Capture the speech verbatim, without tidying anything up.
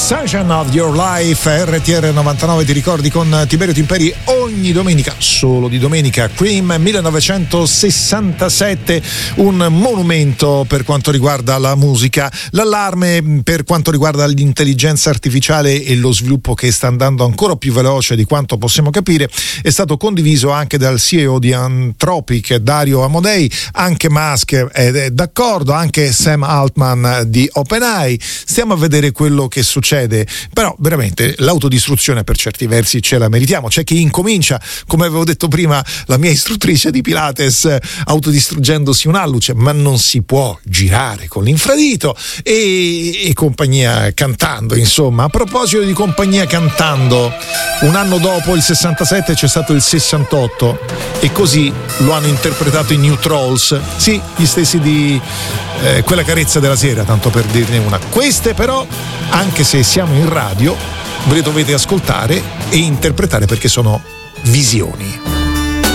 Sunshine of Your Life, R T R novantanove, ti ricordi, con Tiberio Timperi ogni domenica, solo di domenica. Cream millenovecentosessantasette, un monumento per quanto riguarda la musica, l'allarme per quanto riguarda l'intelligenza artificiale e lo sviluppo che sta andando ancora più veloce di quanto possiamo capire è stato condiviso anche dal C E O di Anthropic, Dario Amodei. Anche Musk è d'accordo, anche Sam Altman di OpenAI. Stiamo a vedere quello che succede, però veramente l'autodistruzione per certi versi ce la meritiamo. C'è chi incomincia, come avevo detto prima, la mia istruttrice di Pilates, autodistruggendosi un alluce, ma non si può girare con l'infradito e, e compagnia cantando. Insomma, a proposito di compagnia cantando, un anno dopo il sessantasette c'è stato il sessantotto e così lo hanno interpretato i New Trolls, sì, gli stessi di eh, Quella carezza della sera, tanto per dirne una. Queste però, anche se siamo in radio, ve le dovete ascoltare e interpretare perché sono visioni.